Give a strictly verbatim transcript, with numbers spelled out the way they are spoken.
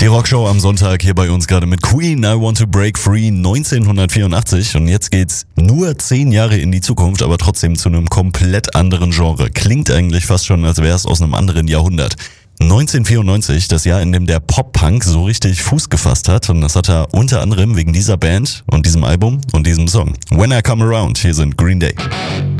Die Rockshow am Sonntag hier bei uns gerade mit Queen, I Want to Break Free, neunzehnhundertvierundachtzig. Und jetzt geht's nur zehn Jahre in die Zukunft, aber trotzdem zu einem komplett anderen Genre. Klingt eigentlich fast schon, als wäre es aus einem anderen Jahrhundert. neunzehnhundertvierundneunzig, das Jahr, in dem der Pop-Punk so richtig Fuß gefasst hat. Und das hat er unter anderem wegen dieser Band und diesem Album und diesem Song. When I Come Around, hier sind Green Day.